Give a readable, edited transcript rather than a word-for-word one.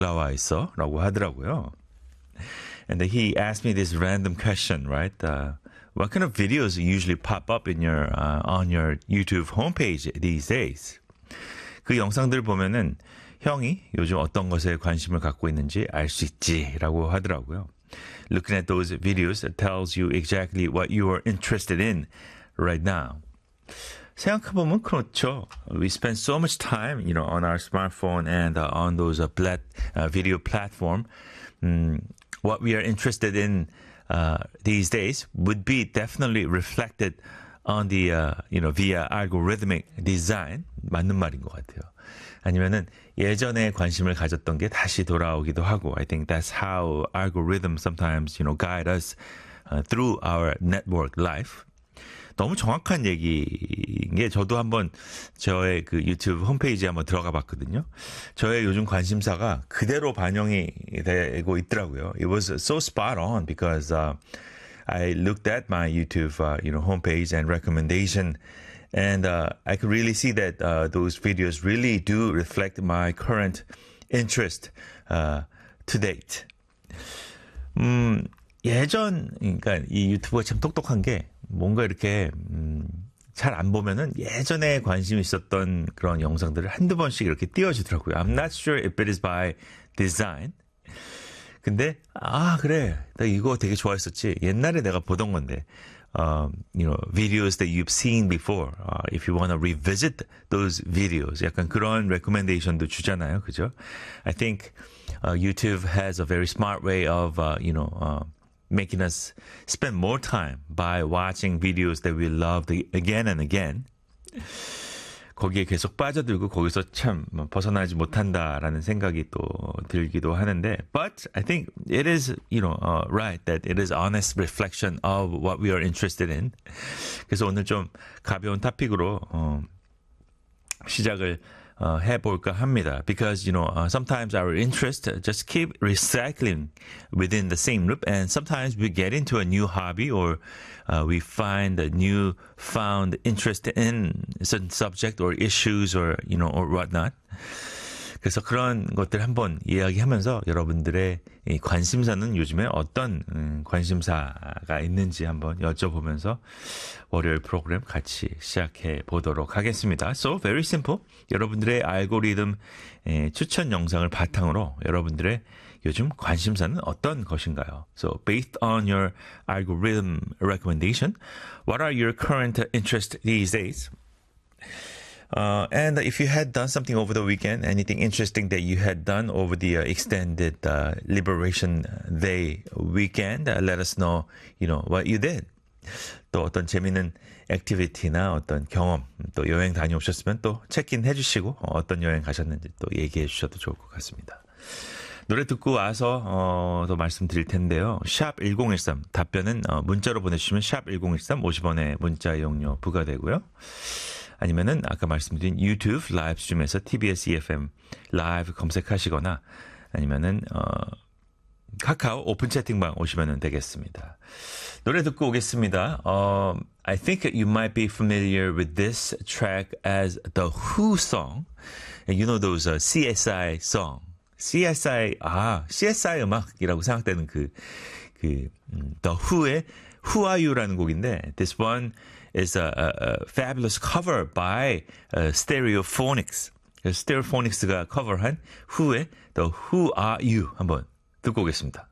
올라와 있어? 라고 하더라고요. And he asked me this random question, right? What kind of videos usually pop up in your on your YouTube homepage these days? 그 영상들 보면은 형이 요즘 어떤 것에 관심을 갖고 있는지 알 수 있지라고 하더라고요. Looking at those videos tells you exactly what you are interested in right now. 생각해보면 그렇죠. We spend so much time, on our smartphone and on those video platform. What we are interested in these days would be definitely reflected on the, via algorithmic design. 맞는 말인 것 같아요. 아니면은 예전에 관심을 가졌던 게 다시 돌아오기도 하고. I think that's how algorithms sometimes, guide us through our network life. 너무 정확한 얘기인 게 저도 한번 저의 그 유튜브 홈페이지에 한번 들어가 봤거든요. 저의 요즘 관심사가 그대로 반영이 되고 있더라고요. It was so spot on because I looked at my YouTube homepage and recommendation and I could really see that those videos really do reflect my current interest to date. 그러니까 이 유튜브가 참 똑똑한 게 뭔가 이렇게 잘 안 보면은 예전에 관심 있었던 그런 영상들을 한두 번씩 이렇게 띄워주더라고요. I'm not sure if it is by design. 근데 그래, 나 이거 되게 좋아했었지. 옛날에 내가 보던 건데. Videos that you've seen before. If you want to revisit those videos. 약간 그런 recommendation도 주잖아요. 그죠? I think YouTube has a very smart way of, making us spend more time by watching videos that we loved again and again. 거기에 계속 빠져들고 거기서 참 벗어나지 못한다라는 생각이 또 들기도 하는데, but I think it is, right that it is honest reflection of what we are interested in. 그래서 오늘 좀 가벼운 토픽으로 시작을 해볼까 합니다. Because, sometimes our interest just keep recycling within the same loop. And sometimes we get into a new hobby or we find a new found interest in certain subject or issues or, or whatnot. 그래서 그런 것들 한번 이야기하면서 여러분들의 이 관심사는 요즘에 어떤 관심사가 있는지 한번 여쭤보면서 월요일 프로그램 같이 시작해 보도록 하겠습니다. So very simple. 여러분들의 알고리즘 추천 영상을 바탕으로 여러분들의 요즘 관심사는 어떤 것인가요? So based on your algorithm recommendation, what are your current interests these days? And if you had done something over the weekend, anything interesting that you had done over the extended Liberation Day weekend, let us know, what you did. 또 어떤 재미있는 액티비티나 어떤 경험, 또 여행 다녀오셨으면 또 체크인 해주시고 어떤 여행 가셨는지 또 얘기해 주셔도 좋을 것 같습니다. 노래 듣고 와서 더 말씀드릴 텐데요. 샵 1013 답변은 문자로 보내주시면 샵 1013 50원의 문자 이용료 부과되고요. 아니면은 아까 말씀드린 유튜브 라이브 스트림에서 TBS EFM 라이브 검색하시거나 아니면은 카카오 오픈 채팅방 오시면 되겠습니다. 노래 듣고 오겠습니다. I think you might be familiar with this track as the Who song. You know those CSI song. CSI 음악이라고 생각되는 The Who의 Who Are You라는 곡인데 this one is a fabulous cover by Stereophonics. Stereophonics가 커버한 Who의 The Who Are You 한번 듣고 오겠습니다.